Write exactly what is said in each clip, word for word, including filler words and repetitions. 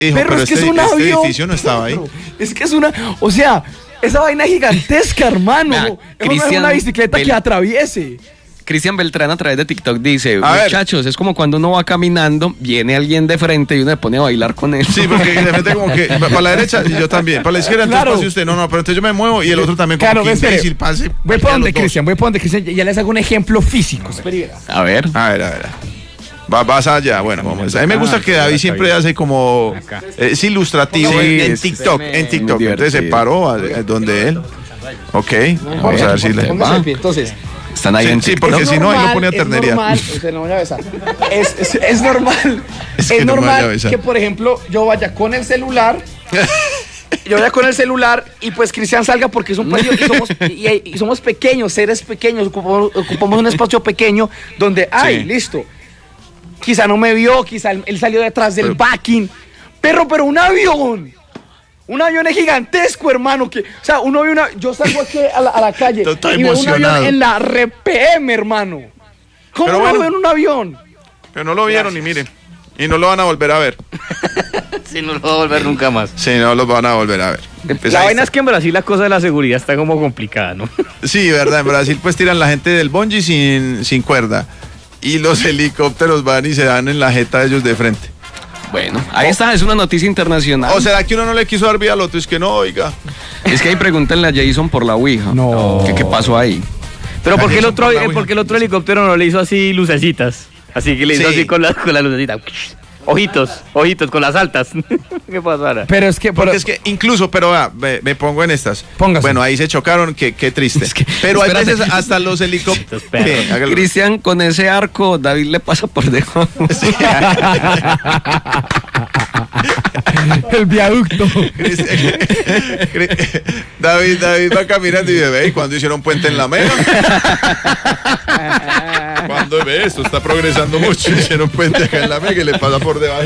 Hijo, pero, pero es que este, es un este avión. edificio no estaba ahí. Es que es una, o sea, esa vaina gigantesca, hermano. Vea, Es Cristian una bicicleta Bel- que atraviese. Cristian Beltrán a través de TikTok dice, A ver. muchachos, es como cuando uno va caminando, viene alguien de frente y uno se pone a bailar con él. Sí, porque de repente como que para la derecha y yo también, para la izquierda entonces Claro. pase usted, no, no, pero entonces yo me muevo y el otro también como Claro, que espere. imbécil pase. Voy cualquiera para de donde los dos. Cristian, voy para donde Cristian. Ya les hago un ejemplo físico. Espere y verá. A ver. A ver, a ver. Va, vas allá, bueno, vamos. A mí me gusta que David siempre hace como es ilustrativo Sí, en, en es- TikTok, en TikTok. muy Entonces se divertido. paró a- a donde él. Ok, vamos a ver si le. Póngase de pie, entonces. Están ahí Sí, en sí, TikTok. porque si no, ahí lo pone a es ternerear. normal, usted no me vaya a besar. Es, es, es normal, Es es, que no me vaya a normal besar. que, por ejemplo, yo vaya con el celular, yo vaya con el celular y pues Cristian salga porque es un país y somos, y, y somos pequeños, seres pequeños, ocupamos, ocupamos un espacio pequeño donde, ay, Sí. listo, quizá no me vio, quizá él, él salió detrás del Pero- backing, pero, pero un avión. Un avión es gigantesco, hermano. Que, o sea, uno ve una. Yo salgo aquí a la, a la calle Está y veo un emocionado. avión en la R P M, hermano. ¿Cómo Pero no bueno. veo en un avión? Pero no lo vieron y miren. Y no lo van a volver a ver. Si no lo va a volver nunca más. Sí, no lo van a volver a ver. Pues La ahí vaina está. es que en Brasil la cosa de la seguridad está como complicada, ¿no? Sí, verdad, en Brasil pues tiran la gente del bungee sin, sin cuerda. Y los helicópteros van y se dan en la jeta de ellos de frente. Bueno, ahí está, es una noticia internacional. ¿O será que uno no le quiso dar vida al otro? Es que no, oiga. Es que ahí pregúntenle a Jason por la Ouija. No. ¿Qué, qué pasó ahí? Pero ¿por qué el Eso otro, por la eh, por qué el otro helicóptero no le hizo así lucecitas? Así que le hizo Sí. así con la, con la lucecita. Ojitos, ojitos, con las altas. ¿Qué pasó ahora? Pero es que. Porque pero- es que incluso, pero vea, me, me pongo en estas. Póngase. Bueno, ahí se chocaron, qué, qué triste. Es que- pero hay espérate. veces hasta los helicópteros. perros. ¿Qué? Hágalo. Cristian, con ese arco, David le pasa por debajo. el viaducto. David, David va caminando y bebé, ¿y cuando hicieron puente en la mega? Cuando ve esto, está progresando mucho. Hicieron puente acá en la mega y le pasa por debajo.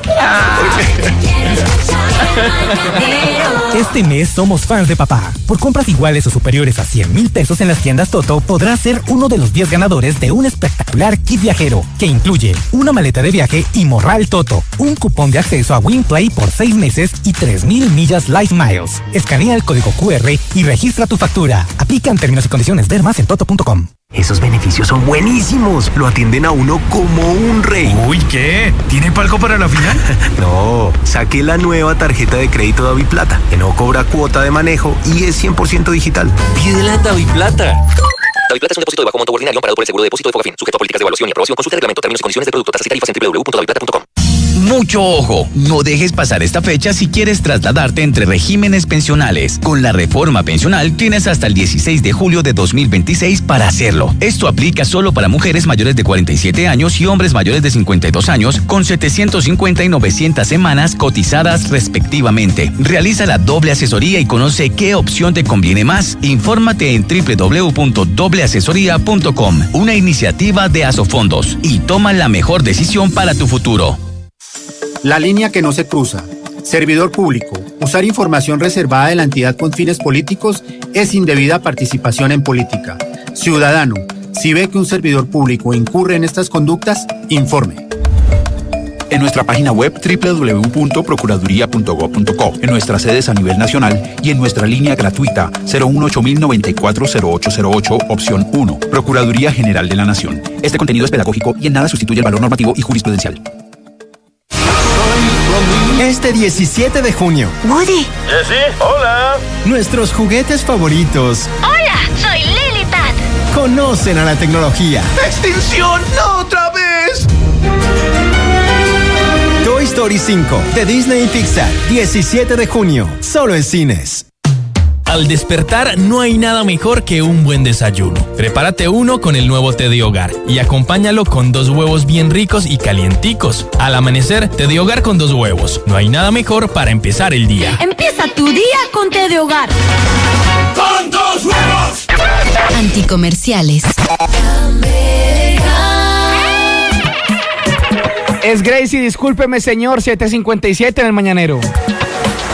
Este mes somos fans de papá. Por compras iguales o superiores a cien mil pesos en las tiendas Toto, podrás ser uno de los diez ganadores de un espectacular kit viajero que incluye una maleta de viaje y morral Toto, un cupón de acceso a WinPlay por seis meses y tres mil millas Life Miles. Escanea el código cu erre y registra tu factura. Aplican términos y condiciones. Ver más en toto punto com. Esos beneficios son buenísimos. Lo atienden a uno como un rey. Uy, ¿qué? ¿Tiene palco para la final? No, saqué la nueva tarjeta de crédito Davi Plata, que no cobra cuota de manejo y es cien por ciento digital. Pídela Davi Plata. Davi Plata es un depósito de bajo monto ordinario amparado por el seguro de depósito de Fogafín, sujeto a políticas de evaluación y aprobación. Consulta el reglamento, términos y condiciones del producto, tasas y tarifas en doble u doble u doble u punto davi plata punto com. Mucho ojo, no dejes pasar esta fecha si quieres trasladarte entre regímenes pensionales. Con la reforma pensional tienes hasta el dieciséis de julio de dos mil veintiséis para hacerlo. Esto aplica solo para mujeres mayores de cuarenta y siete años y hombres mayores de cincuenta y dos años con setecientos cincuenta y novecientas semanas cotizadas respectivamente. Realiza la doble asesoría y conoce qué opción te conviene más. Infórmate en doble u doble u doble u punto doble asesoría punto com, una iniciativa de Asofondos, y toma la mejor decisión para tu futuro. La línea que no se cruza. Servidor público. Usar información reservada de la entidad con fines políticos es indebida participación en política. Ciudadano, si ve que un servidor público incurre en estas conductas, informe. En nuestra página web doble u doble u doble u punto procuraduría punto gob punto co, en nuestras sedes a nivel nacional y en nuestra línea gratuita cero uno ocho mil noventa y cuatro cero ocho cero ocho, opción uno, Procuraduría General de la Nación. Este contenido es pedagógico y en nada sustituye el valor normativo y jurisprudencial. Este diecisiete de junio. Woody. Jessie, hola. Nuestros juguetes favoritos Hola, soy Lily Pat. conocen a la tecnología. ¡Extinción! ¡No otra vez! Toy Story cinco de Disney y Pixar. diecisiete de junio. Solo en cines. Al despertar no hay nada mejor que un buen desayuno. Prepárate uno con el nuevo té de hogar y acompáñalo con dos huevos bien ricos y calienticos. Al amanecer, té de hogar con dos huevos. No hay nada mejor para empezar el día. Empieza tu día con té de hogar. ¡Con dos huevos! Anticomerciales. Es Gracie, discúlpeme señor, siete cincuenta y siete en el Mañanero.